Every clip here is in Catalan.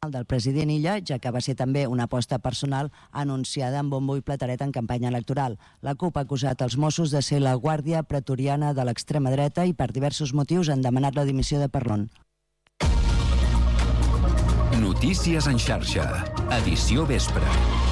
del president Illa, ja que va ser també una aposta personal anunciada amb bombo i platereta en campanya electoral. La CUP ha acusat els Mossos de ser la guàrdia pretoriana de l'extrema dreta i per diversos motius han demanat la dimissió de Parlon. Notícies en xarxa, edició vespre.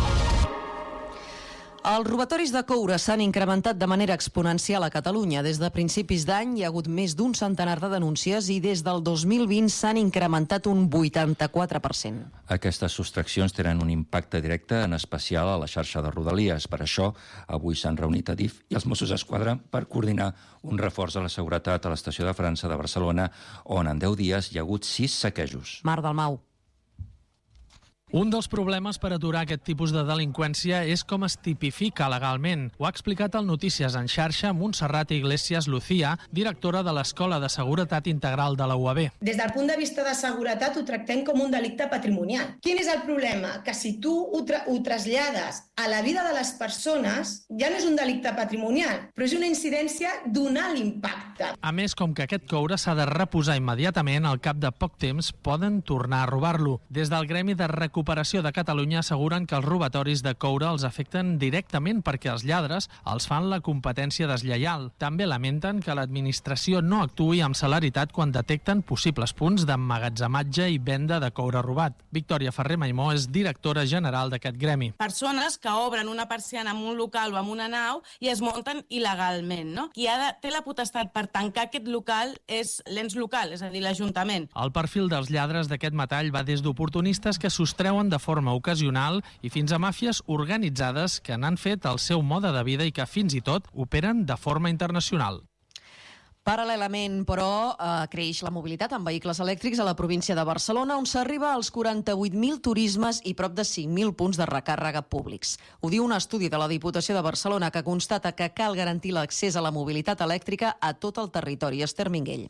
Els robatoris de coure s'han incrementat de manera exponencial a Catalunya. Des de principis d'any hi ha hagut més d'un centenar de denúncies i des del 2020 s'han incrementat un 84%. Aquestes sostraccions tenen un impacte directe, en especial a la xarxa de Rodalies. Per això, avui s'han reunit a DIF i els Mossos d'Esquadra per coordinar un reforç de la seguretat a l'estació de França de Barcelona, on en 10 dies hi ha hagut 6 saquejos. Marc Dalmau. Un dels problemes per aturar aquest tipus de delinqüència és com es tipifica legalment. Ho ha explicat al Notícies en xarxa Montserrat Iglesias Lucía, directora de l'Escola de Seguretat Integral de la UAB. Des del punt de vista de seguretat ho tractem com un delicte patrimonial. Quin és el problema? Que si tu ho trasllades a la vida de les persones, ja no és un delicte patrimonial, però és una incidència d'un alt impacte. A més, com que aquest coure s'ha de reposar immediatament, al cap de poc temps poden tornar a robar-lo. Des del Gremi de Recuperació de Catalunya asseguren que els robatoris de coure els afecten directament perquè els lladres els fan la competència deslleial. També lamenten que l'administració no actuï amb celeritat quan detecten possibles punts d'emmagatzematge i venda de coure robat. Victòria Ferrer Maimó és directora general d'aquest gremi. Persones que obren una persiana en un local o en una nau i es munten il·legalment, no? Qui té la potestat per tancar aquest local és l'ens local, és a dir, l'Ajuntament. El perfil dels lladres d'aquest metall va des d'oportunistes que sostreuen de forma ocasional i fins a màfies organitzades que n'han fet el seu mode de vida i que fins i tot operen de forma internacional. Paral·lelament, però, creix la mobilitat amb vehicles elèctrics a la província de Barcelona, on s'arriba als 48.000 turismes i prop de 5.000 punts de recàrrega públics. Ho diu un estudi de la Diputació de Barcelona que constata que cal garantir l'accés a la mobilitat elèctrica a tot el territori. Esther Minguell.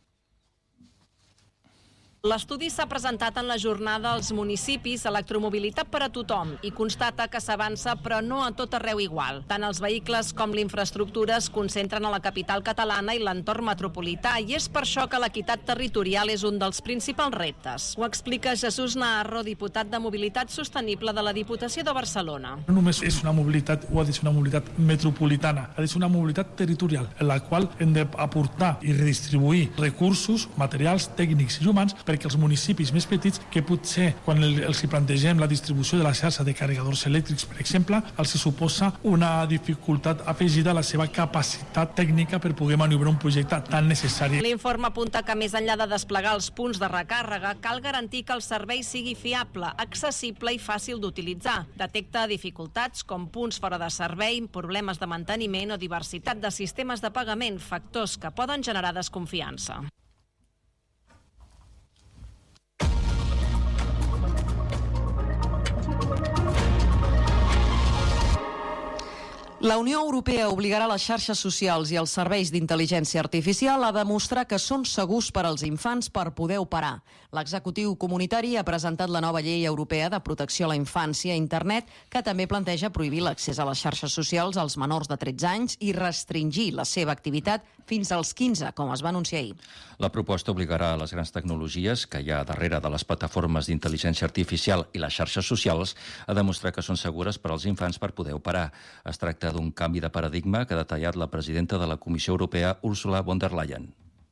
L'estudi s'ha presentat en la jornada als municipis Electromobilitat per a tothom i constata que s'avança però no a tot arreu igual. Tant els vehicles com l'infraestructura es concentren a la capital catalana i l'entorn metropolità i és per això que l'equitat territorial és un dels principals reptes. Ho explica Jesús Naharro, diputat de Mobilitat Sostenible de la Diputació de Barcelona. No només és una mobilitat o ha de ser una mobilitat metropolitana, ha de ser una mobilitat territorial en la qual hem d'aportar i redistribuir recursos, materials, tècnics i humans perquè els municipis més petits, que potser quan els hi plantegem la distribució de la xarxa de carregadors elèctrics, per exemple, els suposa una dificultat afegida a la seva capacitat tècnica per poder maniobrar un projecte tan necessari. L'informe apunta que més enllà de desplegar els punts de recàrrega, cal garantir que el servei sigui fiable, accessible i fàcil d'utilitzar. Detecta dificultats com punts fora de servei, problemes de manteniment o diversitat de sistemes de pagament, factors que poden generar desconfiança. La Unió Europea obligarà les xarxes socials i els serveis d'intel·ligència artificial a demostrar que són segurs per als infants per poder operar. L'executiu comunitari ha presentat la nova llei europea de protecció a la infància a internet, que també planteja prohibir l'accés a les xarxes socials als menors de 13 anys i restringir la seva activitat fins als 15, com es va anunciar ahir. La proposta obligarà a les grans tecnologies que hi ha darrere de les plataformes d'intel·ligència artificial i les xarxes socials a demostrar que són segures per als infants per poder operar. Es tracta d'un canvi de paradigma que ha detallat la presidenta de la Comissió Europea, Ursula von der Leyen.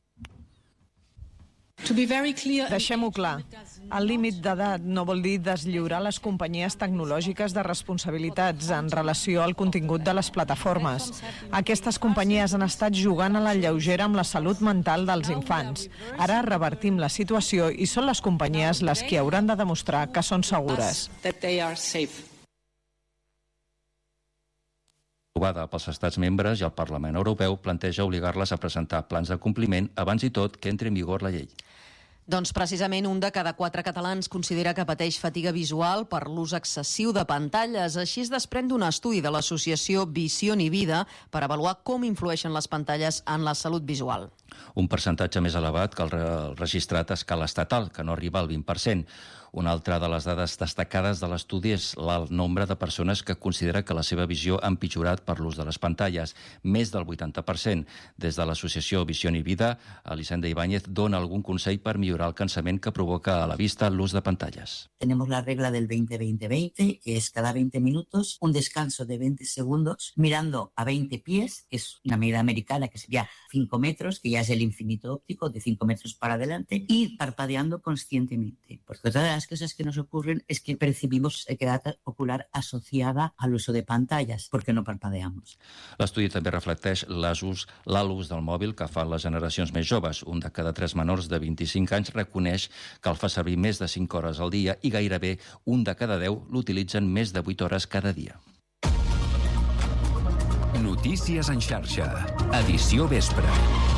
Deixem-ho clar. El límit d'edat no vol dir deslliurar les companyies tecnològiques de responsabilitats en relació al contingut de les plataformes. Aquestes companyies han estat jugant a la lleugera amb la salut mental dels infants. Ara revertim la situació i són les companyies les que hauran de demostrar que són segures. Aprovada pels Estats membres i el Parlament Europeu planteja obligar-les a presentar plans de compliment abans i tot que entri en vigor la llei. Doncs precisament un de cada 4 catalans considera que pateix fatiga visual per l'ús excessiu de pantalles. Així es desprèn d'un estudi de l'associació Visió i Vida per avaluar com influeixen les pantalles en la salut visual. Un percentatge més elevat que el registrat a escala estatal, que no arriba al 20%. Una altra de les dades destacades de l'estudi és el nombre de persones que considera que la seva visió ha empitjorat per l'ús de les pantalles, més del 80%. Des de l'associació Visión y Vida, Elisenda Ibáñez dona algun consell per millorar el cansament que provoca a la vista l'ús de pantalles. Tenemos la regla del 20-20-20, que es cada 20 minutos un descanso de 20 segundos mirando a 20 pies, que es una medida americana que sería 5 metros, que ya es el infinito óptico de 5 metros para adelante, y parpadeando conscientemente. Porque otra de las cosas que nos ocurren es que percibimos sequedad ocular asociada al uso de pantallas, porque no parpadeamos. L'estudi també reflecteix l'ús del mòbil que fan les generacions més joves. Un de cada 3 menors de 25 anys reconeix que el fa servir més de 5 hores al dia i gairebé un de cada 10 l'utilitzen més de 8 hores cada dia. Notícies en xarxa. Edició vespre.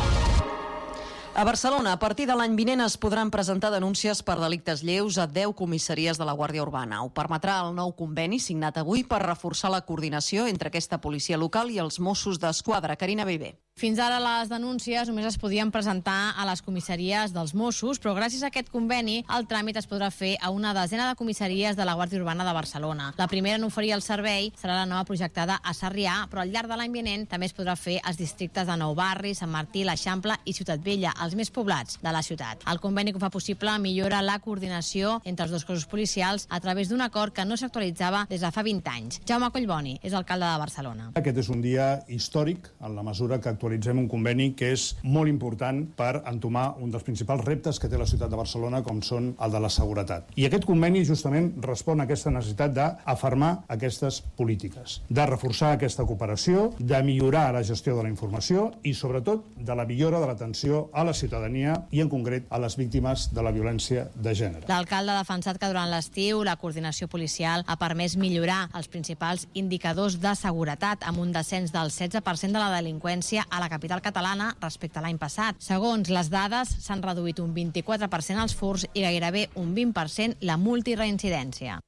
A Barcelona, a partir de l'any vinent es podran presentar denúncies per delictes lleus a 10 comissaries de la Guàrdia Urbana. Ho permetrà el nou conveni signat avui per reforçar la coordinació entre aquesta policia local i els Mossos d'Esquadra. Carina Bebé. Fins ara les denúncies només es podien presentar a les comissaries dels Mossos, però gràcies a aquest conveni el tràmit es podrà fer a una desena de comissaries de la Guàrdia Urbana de Barcelona. La primera en oferir el servei serà la nova projectada a Sarrià, però al llarg de l'any vinent també es podrà fer als districtes de Nou Barri, Sant Martí, l'Eixample i Ciutat Vella, els més poblats de la ciutat. El conveni que ho fa possible millora la coordinació entre els dos cossos policials a través d'un acord que no s'actualitzava des de fa 20 anys. Jaume Collboni és alcalde de Barcelona. Aquest és un dia històric en la mesura que actualitzem un conveni que és molt important per entomar un dels principals reptes que té la ciutat de Barcelona, com són el de la seguretat. I aquest conveni justament respon a aquesta necessitat d'afermar aquestes polítiques, de reforçar aquesta cooperació, de millorar la gestió de la informació i, sobretot, de la millora de l'atenció a la ciutadania i, en concret, a les víctimes de la violència de gènere. L'alcalde ha defensat que durant l'estiu la coordinació policial ha permès millorar els principals indicadors de seguretat amb un descens del 16% de la delinqüència a la capital catalana respecte a l'any passat. Segons les dades, s'han reduït un 24% els furts i gairebé un 20% la multireincidència.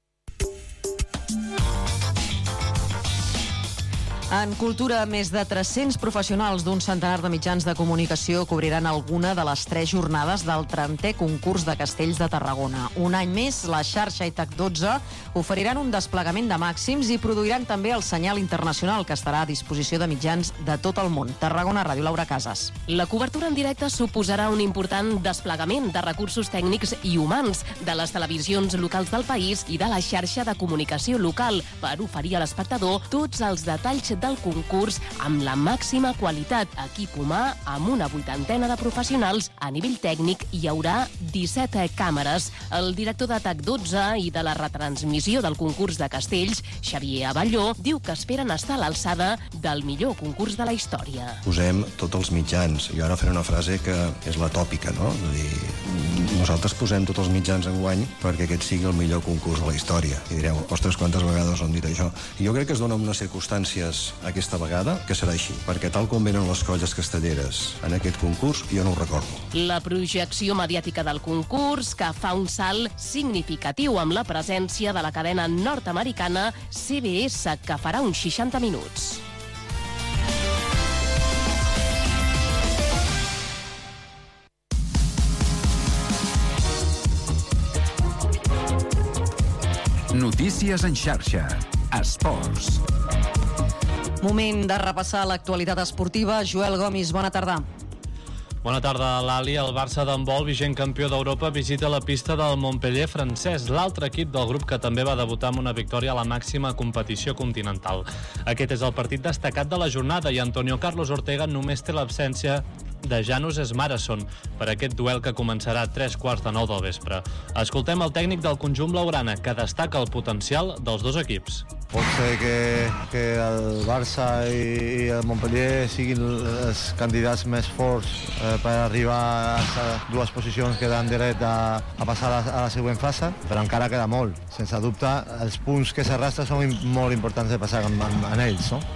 En cultura, més de 300 professionals d'un centenar de mitjans de comunicació cobriran alguna de les 3 jornades del 30è concurs de castells de Tarragona. Un any més, la xarxa i TAC12 oferiran un desplegament de màxims i produiran també el senyal internacional que estarà a disposició de mitjans de tot el món. Tarragona Ràdio, Laura Casas. La cobertura en directe suposarà un important desplegament de recursos tècnics i humans de les televisions locals del país i de la xarxa de comunicació local per oferir a l'espectador tots els detalls del concurs amb la màxima qualitat. Equip humà amb una 80ena de professionals. A nivell tècnic hi haurà 17 càmeres. El director de TAC12 i de la retransmissió del concurs de castells, Xavier Abelló, diu que esperen estar a l'alçada del millor concurs de la història. Posem tots els mitjans. Jo ara faré una frase que és la tòpica, no? És dir, nosaltres posem tots els mitjans enguany perquè aquest sigui el millor concurs de la història. I direu, ostres, quantes vegades han dit això? I jo crec que es dona unes circumstàncies aquesta vegada que serà així, perquè tal com venen les colles castelleres en aquest concurs, jo no ho recordo. La projecció mediàtica del concurs, que fa un salt significatiu amb la presència de la cadena nord-americana CBS, que farà uns 60 minuts. Notícies en xarxa. Esports. Moment de repassar l'actualitat esportiva. Joel Gomis, bona tarda. Bona tarda, Lali. El Barça d'handbol, vigent campió d'Europa, visita la pista del Montpellier francès, l'altre equip del grup que també va debutar amb una victòria a la màxima competició continental. Aquest és el partit destacat de la jornada i Antonio Carlos Ortega només té l'absència de Janus Esmarason per aquest duel que començarà a 3:15 del vespre. Escoltem el tècnic del conjunt blaugrana, que destaca el potencial dels dos equips. Pot ser que el Barça i el Montpellier siguin els candidats més forts per arribar a les dues posicions que dan dret a passar a la següent fase, però encara queda molt. Sense dubte, els punts que s'arrastren són molt importants de passar en ells, no?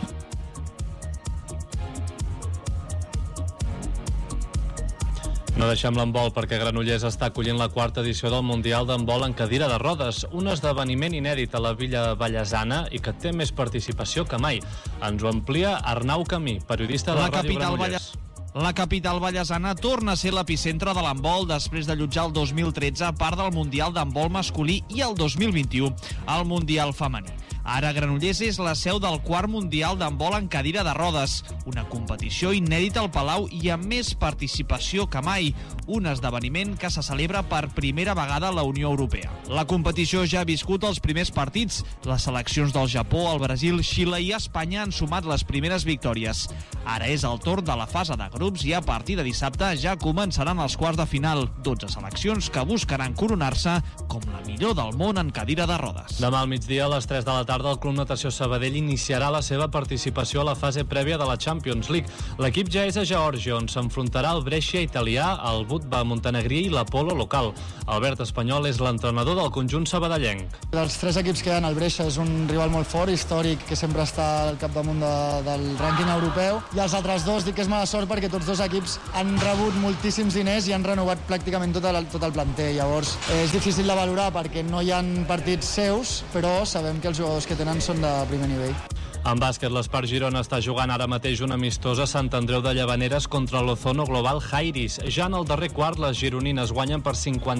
No deixem l'handbol perquè Granollers està acollint la 4ª edició del Mundial d'handbol en cadira de rodes, un esdeveniment inèdit a la Villa Vallesana i que té més participació que mai. Ens ho amplia Arnau Camí, periodista de Ràdio Granollers. La capital vallesana torna a ser l'epicentre de l'handbol després d'allotjar el 2013 part del Mundial d'handbol masculí i el 2021 el Mundial femení. Ara Granollers és la seu del quart Mundial d'handbol en cadira de rodes, una competició inèdita al Palau i amb més participació que mai, un esdeveniment que se celebra per primera vegada a la Unió Europea. La competició ja ha viscut els primers partits. Les seleccions del Japó, el Brasil, Xile i Espanya han sumat les primeres victòries. Ara és el torn de la fase de grups i a partir de dissabte ja començaran els quarts de final. 12 seleccions que buscaran coronar-se com la millor del món en cadira de rodes. Demà al migdia, a les 3 de la tarda, el Club Natació Sabadell iniciarà la seva participació a la fase prèvia de la Champions League. L'equip ja és a Geòrgia, on s'enfrontarà el Brescia italià, el Budva montenegrí i l'Apolo local. Albert Espanyol és l'entrenador del conjunt sabadellenc. Dels 3 equips que hi ha, el Brescia és un rival molt fort, històric, que sempre està al capdamunt del rànquing europeu. I els altres dos, dic que és mala sort perquè tots dos equips han rebut moltíssims diners i han renovat pràcticament tot el planter. Llavors és difícil de valorar perquè no hi ha partits seus, però sabem que els jugadors que tenen són de primer nivell. En bàsquet, l'Espart Girona està jugant ara mateix un amistós a Sant Andreu de Llavaneres contra l'Ozono Global Jairis. Ja en el darrer quart, les gironines guanyen per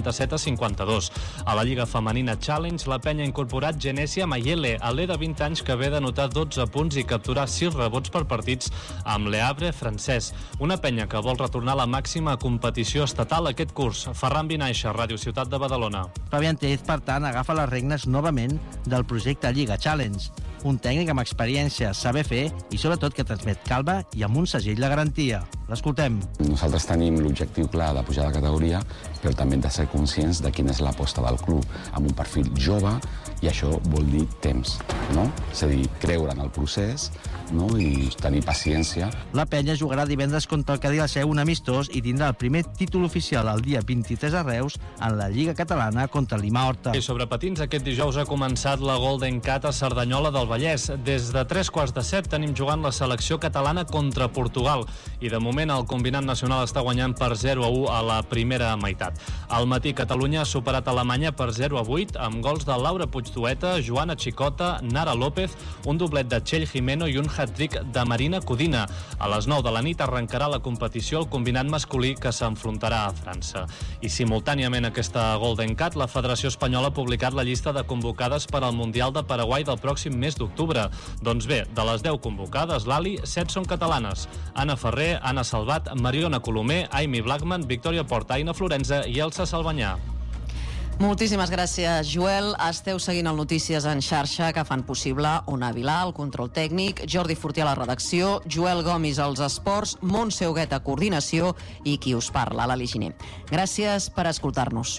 57-52. A la Lliga Femenina Challenge, la penya ha incorporat Genesia Mayele, alè de 20 anys que ve d'anotar 12 punts i capturar 6 rebots per partits amb Le Havre francès. Una penya que vol retornar a la màxima competició estatal aquest curs. Ferran Vinaixa, Ràdio Ciutat de Badalona. Fabián Tellez, per tant, agafa les regnes novament del projecte Lliga Challenge. Un tècnic amb experiència, saber fer i sobretot que transmet calma i amb un segell de garantia. L'escoltem. Nosaltres tenim l'objectiu clar de pujar de categoria, però també hem de ser conscients de quina és l'aposta del club, amb un perfil jove, i això vol dir temps, no? És a dir, creure en el procés, no? I tenir paciència. La penya jugarà divendres contra el Cadí la Seu un amistós i tindrà el primer títol oficial el dia 23 a Reus en la Lliga Catalana contra l'Ima Horta. I sobre patins, aquest dijous ha començat la Golden Cat a Cerdanyola del Vallès. Des de 3:15 tenim jugant la selecció catalana contra Portugal i de moment el combinat nacional està guanyant per 0-1 a la primera meitat. Al matí, Catalunya ha superat Alemanya per 0-8 amb gols de Laura Puigdueta, Joana Chicota, Nara López, un doblet de Txell Jimeno i un hat-trick de Marina Codina. A les 9 de la nit arrencarà la competició el combinat masculí que s'enfrontarà a França. I simultàniament a aquesta Golden Cat, la Federació Espanyola ha publicat la llista de convocades per al Mundial de Paraguai del pròxim mes d'octubre. Doncs bé, de les 10 convocades, l'Ali, 7 són catalanes. Anna Ferrer, Anna Salvat, Mariona Colomer, Aimee Blackman, Victòria Porta, Aina Florenza i Elsa Salvanyà. Moltíssimes gràcies, Joel. Esteu seguint el Notícies en xarxa que fan possible Ona Vilà, el control tècnic, Jordi Fortià a la redacció, Joel Gomis als esports, Montse Huguet a coordinació i qui us parla, l'Ali Giner. Gràcies per escoltar-nos.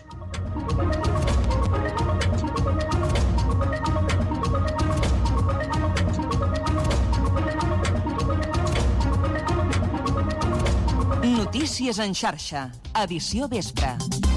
Notícies en xarxa, edició vespre.